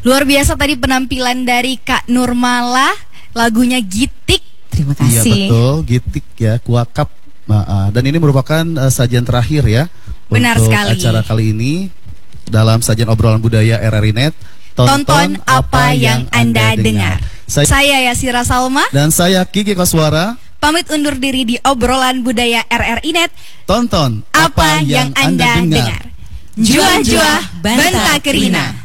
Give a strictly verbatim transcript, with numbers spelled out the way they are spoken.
Luar biasa tadi penampilan dari Kak Nurmala, lagunya Gitik. Terima kasih. Iya betul, Gitik ya, Kuakap. Nah, dan ini merupakan uh, sajian terakhir ya. Benar untuk sekali. acara kali ini dalam sajian obrolan budaya R R I Net. Tonton, Tonton apa yang Anda dengar. dengar. Saya, saya Yasira Salma. Dan saya Kiki Koswara. Pamit undur diri di obrolan budaya R R I Net. Tonton apa, apa yang, yang Anda dengar. dengar. Jua-jua Banta Kerina.